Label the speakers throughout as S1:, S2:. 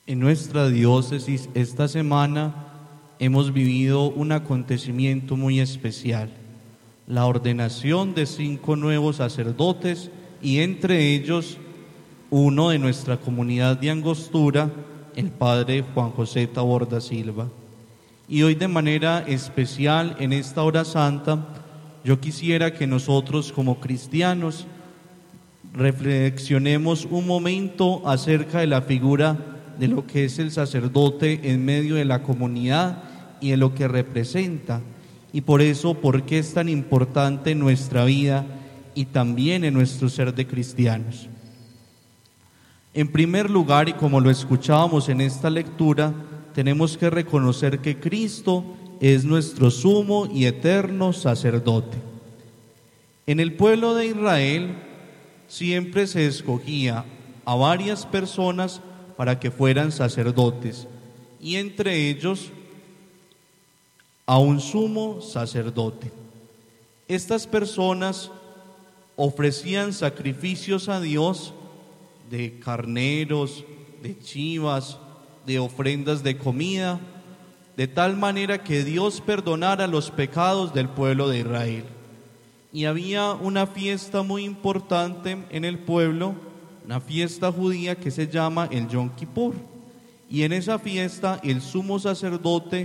S1: En nuestra diócesis esta semana hemos vivido un acontecimiento muy especial, la ordenación de 5 nuevos sacerdotes y entre ellos uno de nuestra comunidad de Angostura, el padre Juan José Taborda Silva. Y hoy de manera especial en esta hora santa, yo quisiera que nosotros como cristianos reflexionemos un momento acerca de la figura de lo que es el sacerdote en medio de la comunidad y de lo que representa, y por eso por qué es tan importante en nuestra vida y también en nuestro ser de cristianos. En primer lugar, y como lo escuchábamos en esta lectura, tenemos que reconocer que Cristo es nuestro sumo y eterno sacerdote. En el pueblo de Israel siempre se escogía a varias personas para que fueran sacerdotes, y entre ellos a un sumo sacerdote. Estas personas ofrecían sacrificios a Dios de carneros, de chivas, de ofrendas de comida, de tal manera que Dios perdonara los pecados del pueblo de Israel. Y había una fiesta muy importante en el pueblo, una fiesta judía que se llama el Yom Kippur. Y en esa fiesta el sumo sacerdote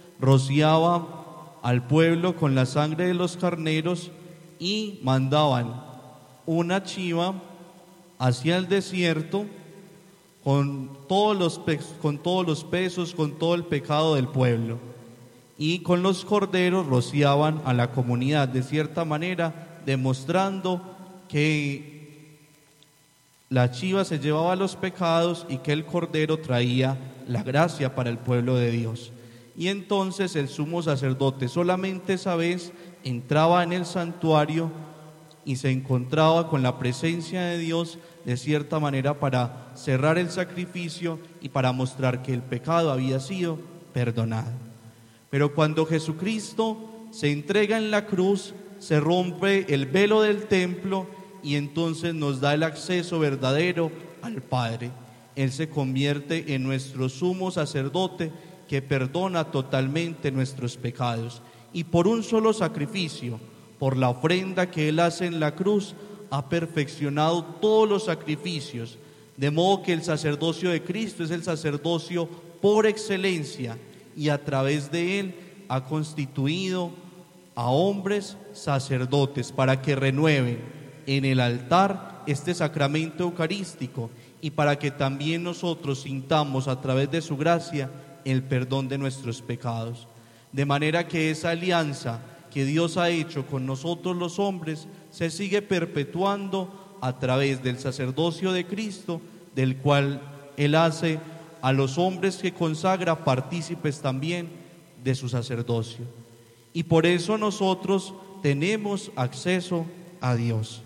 S1: rociaba al pueblo con la sangre de los carneros y mandaban una chiva hacia el desierto con todos los pesos, con todo el pecado del pueblo, y con los corderos rociaban a la comunidad, de cierta manera demostrando que la chiva se llevaba los pecados y que el cordero traía la gracia para el pueblo de Dios. Y entonces el sumo sacerdote solamente esa vez entraba en el santuario y se encontraba con la presencia de Dios, de cierta manera para cerrar el sacrificio y para mostrar que el pecado había sido perdonado. Pero cuando Jesucristo se entrega en la cruz, se rompe el velo del templo y entonces nos da el acceso verdadero al Padre. Él se convierte en nuestro sumo sacerdote que perdona totalmente nuestros pecados, y por un solo sacrificio, por la ofrenda que Él hace en la cruz, ha perfeccionado todos los sacrificios, de modo que el sacerdocio de Cristo es el sacerdocio por excelencia, y a través de Él ha constituido a hombres sacerdotes para que renueven en el altar este sacramento eucarístico y para que también nosotros sintamos a través de su gracia el perdón de nuestros pecados. De manera que esa alianza que Dios ha hecho con nosotros los hombres se sigue perpetuando a través del sacerdocio de Cristo, del cual Él hace a los hombres que consagra partícipes también de su sacerdocio. Y por eso nosotros tenemos acceso a Dios.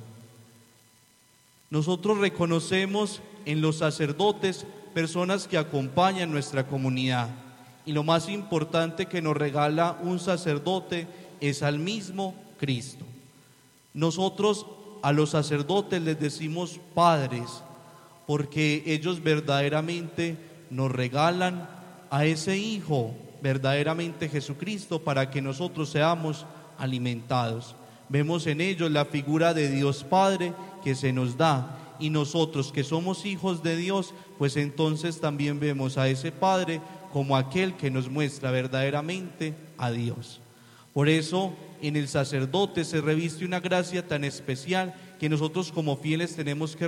S1: Nosotros reconocemos en los sacerdotes personas que acompañan nuestra comunidad, y lo más importante que nos regala un sacerdote es al mismo Cristo. Nosotros a los sacerdotes les decimos padres, porque ellos verdaderamente nos regalan a ese Hijo, verdaderamente Jesucristo, para que nosotros seamos alimentados. Vemos en ellos la figura de Dios Padre que se nos da, y nosotros que somos hijos de Dios, pues entonces también vemos a ese Padre como aquel que nos muestra verdaderamente a Dios. Por eso en el sacerdote se reviste una gracia tan especial que nosotros como fieles tenemos que